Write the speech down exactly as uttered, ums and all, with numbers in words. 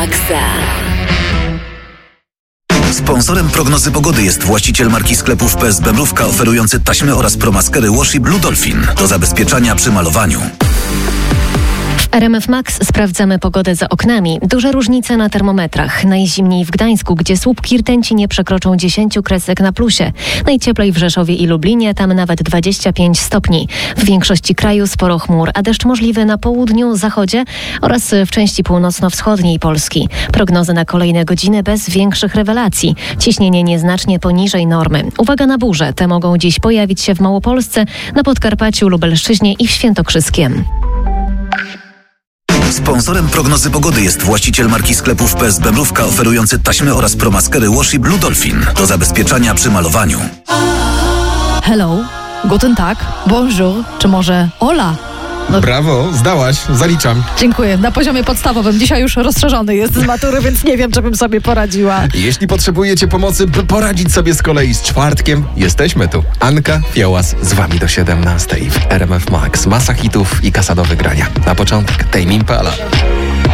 Maxa. Sponsorem prognozy pogody jest właściciel marki sklepów P S B Mrówka, oferujący taśmy oraz promaskery Washi Blue Dolphin do zabezpieczania przy malowaniu. W R M F Max sprawdzamy pogodę za oknami. Duże różnice na termometrach. Najzimniej w Gdańsku, gdzie słupki rtęci nie przekroczą dziesięć kresek na plusie. Najcieplej w Rzeszowie i Lublinie, tam nawet dwadzieścia pięć stopni. W większości kraju sporo chmur, a deszcz możliwy na południu, zachodzie oraz w części północno-wschodniej Polski. Prognozy na kolejne godziny bez większych rewelacji. Ciśnienie nieznacznie poniżej normy. Uwaga na burze. Te mogą dziś pojawić się w Małopolsce, na Podkarpaciu, Lubelszczyźnie i w Świętokrzyskiem. Sponsorem prognozy pogody jest właściciel marki sklepów P S B Mrówka, oferujący taśmy oraz promaskery Washi Blue Dolphin do zabezpieczania przy malowaniu. Hello, guten Tag, bonjour, czy może hola? No. Brawo, zdałaś, zaliczam. Dziękuję. Na poziomie podstawowym. Dzisiaj już rozszerzony jest z matury, więc nie wiem, czy bym sobie poradziła. Jeśli potrzebujecie pomocy, by poradzić sobie z kolei z czwartkiem, jesteśmy tu. Anka Fiołas z wami do siedemnastej w R M F Max. Masa hitów i kasa do wygrania. Na początek Tame Impala.